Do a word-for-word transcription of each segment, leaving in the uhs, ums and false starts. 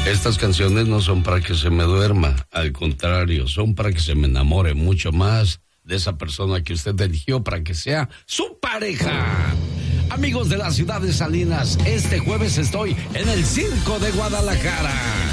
Estas canciones no son para que se me duerma, al contrario, son para que se me enamore mucho más de esa persona que usted eligió para que sea su pareja. Amigos de la ciudad de Salinas, este jueves estoy en el Circo de Guadalajara.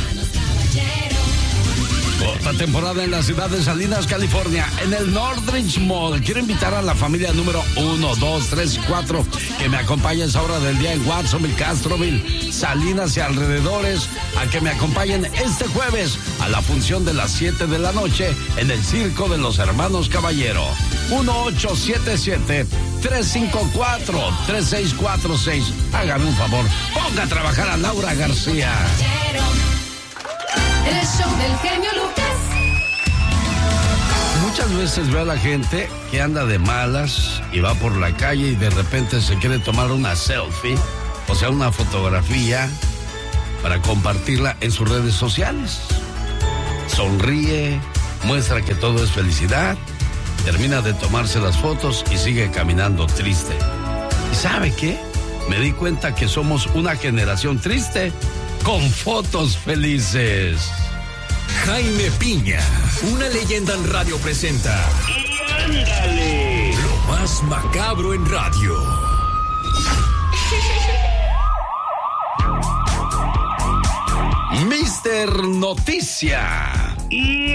Corta temporada en la ciudad de Salinas, California, en el Northridge Mall. Quiero invitar a la familia número uno, dos, tres y cuatro que me acompañen a esa hora del día en Watsonville, Castroville, Salinas y alrededores, a que me acompañen este jueves a la función de las siete de la noche en el Circo de los Hermanos Caballero. uno ocho siete siete, tres cinco cuatro, tres seis cuatro seis. Hágame un favor, ponga a trabajar a Laura García. El show del genio Lucas. Muchas veces veo a la gente que anda de malas y va por la calle y de repente se quiere tomar una selfie, o sea, una fotografía para compartirla en sus redes sociales. Sonríe, muestra que todo es felicidad, termina de tomarse las fotos y sigue caminando triste. ¿Y sabe qué? Me di cuenta que somos una generación triste con fotos felices. Jaime Piña, una leyenda en radio presenta. ¡Y ándale! Lo más macabro en radio. mister Noticia. Y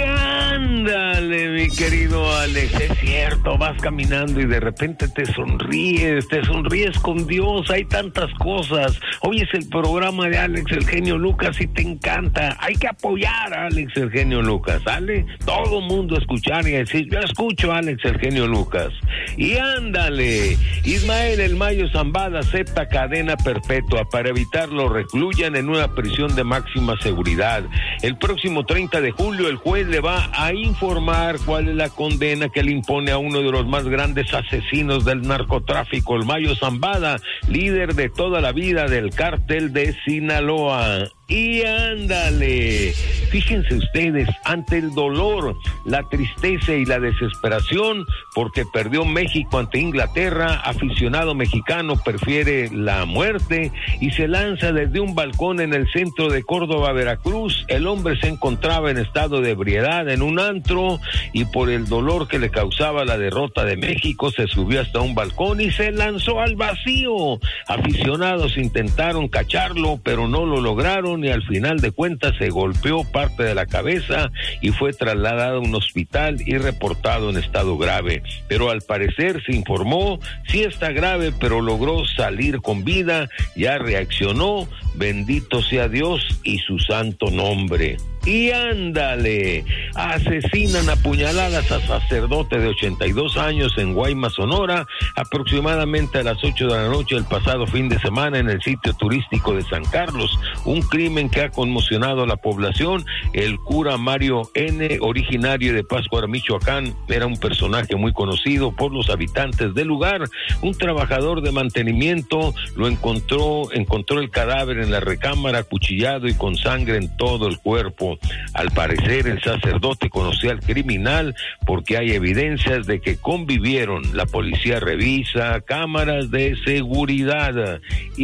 ándale, mi querido Alex, es cierto, vas caminando y de repente te sonríes, te sonríes con Dios, hay tantas cosas. Hoy es el programa de Alex el genio Lucas y te encanta. Hay que apoyar a Alex el genio Lucas, ¿sale? Todo mundo escuchar y decir, yo escucho a Alex el genio Lucas. Y ándale, Ismael El Mayo Zambada acepta cadena perpetua para evitar lo recluyan en una prisión de máxima seguridad. El próximo treinta de julio el juez le va a informar cuál es la condena que le impone a uno de los más grandes asesinos del narcotráfico, El Mayo Zambada, líder de toda la vida del cártel de Sinaloa. Y ándale, fíjense ustedes, ante el dolor, la tristeza y la desesperación porque perdió México ante Inglaterra, aficionado mexicano prefiere la muerte y se lanza desde un balcón en el centro de Córdoba, Veracruz. El hombre se encontraba en estado de ebriedad en un antro y por el dolor que le causaba la derrota de México se subió hasta un balcón y se lanzó al vacío. Aficionados intentaron cacharlo pero no lo lograron y al final de cuentas se golpeó parte de la cabeza y fue trasladado a un hospital y reportado en estado grave. Pero al parecer se informó, sí está grave, pero logró salir con vida, ya reaccionó, bendito sea Dios y su santo nombre. Y ándale, asesinan a puñaladas a sacerdote de ochenta y dos años en Guaymas, Sonora, aproximadamente a las ocho de la noche el pasado fin de semana en el sitio turístico de San Carlos. Un crimen que ha conmocionado a la población. El cura Mario N., originario de Pátzcuaro, Michoacán, era un personaje muy conocido por los habitantes del lugar. Un trabajador de mantenimiento lo encontró, encontró el cadáver en la recámara, acuchillado y con sangre en todo el cuerpo. Al parecer el sacerdote conocía al criminal porque hay evidencias de que convivieron. La policía revisa cámaras de seguridad.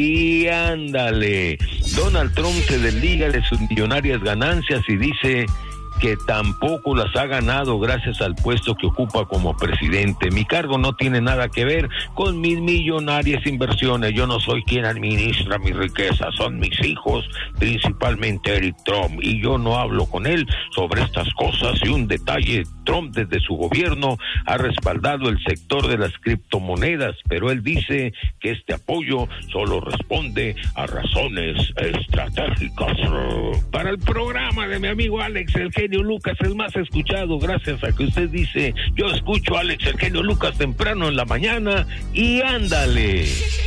Y ándale, Donald Trump se desliga de sus millonarias ganancias y dice que tampoco las ha ganado gracias al puesto que ocupa como presidente. Mi cargo no tiene nada que ver con mis millonarias inversiones. Yo no soy quien administra mi riqueza, son mis hijos, principalmente Eric Trump, y yo no hablo con él sobre estas cosas. Y un detalle, Trump desde su gobierno ha respaldado el sector de las criptomonedas, pero él dice que este apoyo solo responde a razones estratégicas. Para el programa de mi amigo Alex el genio Lucas, el más escuchado, gracias a que usted dice, yo escucho a Alex el genio Lucas temprano en la mañana. Y ándale.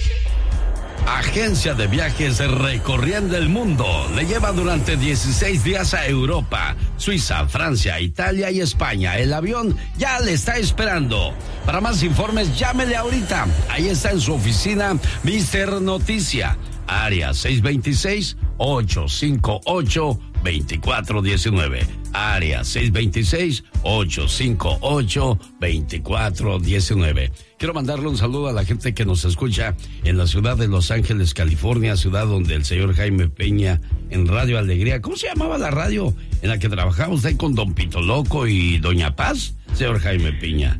Agencia de viajes recorriendo el mundo. Le lleva durante dieciséis días a Europa, Suiza, Francia, Italia y España. El avión ya le está esperando. Para más informes, llámele ahorita. Ahí está en su oficina mister Noticia. área seis dos seis, ocho cinco ocho, dos cuatro uno nueve, área seis dos seis, ocho cinco ocho, dos cuatro uno nueve. Quiero mandarle un saludo a la gente que nos escucha en la ciudad de Los Ángeles, California, ciudad donde el señor Jaime Peña en Radio Alegría. ¿Cómo se llamaba la radio en la que trabajaba usted con Don Pito Loco y Doña Paz, señor Jaime Peña?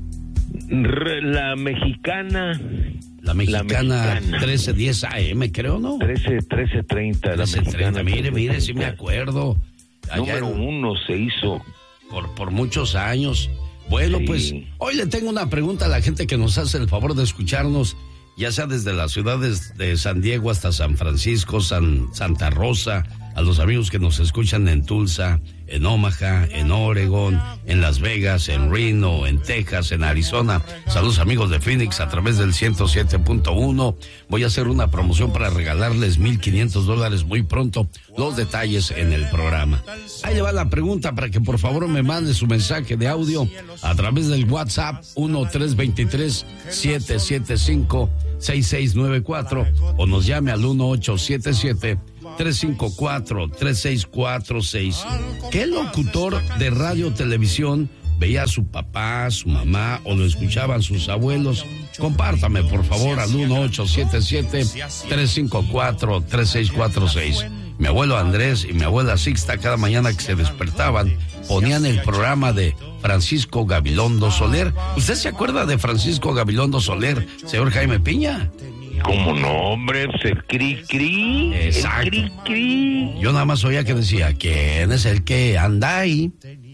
La mexicana. La mexicana, la mexicana. trece diez A M, creo, ¿no? trece, trece treinta. trece treinta, mire, mire, sí me acuerdo. Allá Número en, uno se hizo. Por, por muchos años. Bueno, sí. Pues hoy le tengo una pregunta a la gente que nos hace el favor de escucharnos, ya sea desde las ciudades de San Diego hasta San Francisco, San, Santa Rosa, a los amigos que nos escuchan en Tulsa, en Omaha, en Oregon, en Las Vegas, en Reno, en Texas, en Arizona. Saludos amigos de Phoenix a través del ciento siete punto uno. Voy a hacer una promoción para regalarles mil quinientos dólares muy pronto. Los detalles en el programa. Ahí le va la pregunta para que por favor me mande su mensaje de audio a través del WhatsApp uno tres dos tres, siete siete cinco, seis seis nueve cuatro o nos llame al uno ocho siete siete, tres cinco cuatro, tres seis cuatro seis. ¿Qué locutor de radio o televisión veía a su papá, su mamá o lo escuchaban sus abuelos? Compártame por favor al uno ocho siete siete, tres cinco cuatro, tres seis cuatro seis. Mi abuelo Andrés y mi abuela Sixta cada mañana que se despertaban ponían el programa de Francisco Gabilondo Soler. ¿Usted se acuerda de Francisco Gabilondo Soler, señor Jaime Piña? ¿Cómo no, hombre? El cri cri. Exacto. El cri cri. Yo nada más oía que decía, ¿quién es el que anda ahí?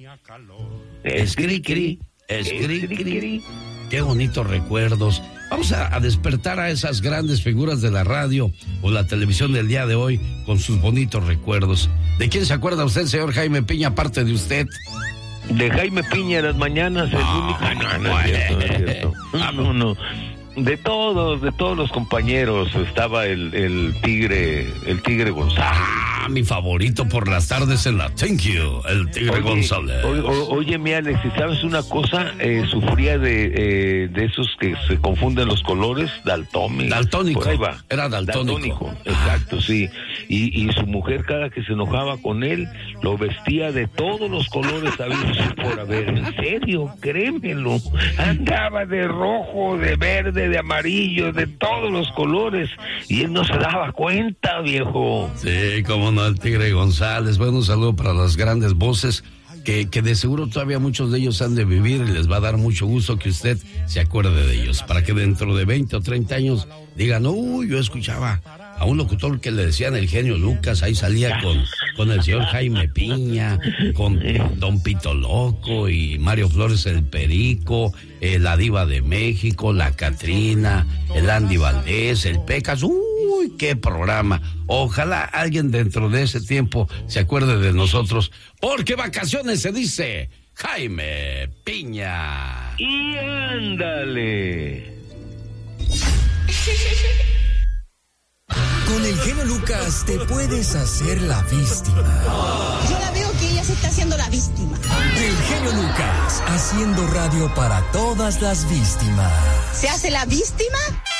Es cri cri, es cri cri. Qué bonitos recuerdos. Vamos a, a despertar a esas grandes figuras de la radio o la televisión del día de hoy con sus bonitos recuerdos. ¿De quién se acuerda usted, señor Jaime Piña, aparte de usted? De Jaime Piña en las mañanas, el no, único. No, no, no, es cierto, no, es cierto. Ah, no, no. De todos, de todos los compañeros estaba el, el tigre, el tigre González. Ah, mi favorito por las tardes en la Thank You, el tigre oye, González. Oye, oye, mi Alex, ¿sabes una cosa? Eh, sufría de, eh, de esos que se confunden los colores, daltónico. Daltónico. Por ahí va. Era daltónico. daltónico. Exacto, sí. Y, y su mujer cada que se enojaba con él, lo vestía de todos los colores habidos por haber. En serio, créemelo. Andaba de rojo, de verde, de amarillo, de todos los colores, y él no se daba cuenta, viejo. Sí, cómo no, el tigre González. Bueno, un saludo para las grandes voces que, que de seguro todavía muchos de ellos han de vivir y les va a dar mucho gusto que usted se acuerde de ellos, para que dentro de veinte o treinta años digan, uy, yo escuchaba a un locutor que le decían el genio Lucas, ahí salía con, con el señor Jaime Piña, con Don Pito Loco y Mario Flores el Perico, eh, la Diva de México, la Catrina, el Andy Valdés, el Pecas. Uy, qué programa. Ojalá alguien dentro de ese tiempo se acuerde de nosotros, porque vacaciones se dice Jaime Piña. Y ándale. Con el genio Lucas te puedes hacer la víctima. Yo la veo que ella se está haciendo la víctima. El genio Lucas, haciendo radio para todas las víctimas. ¿Se hace la víctima?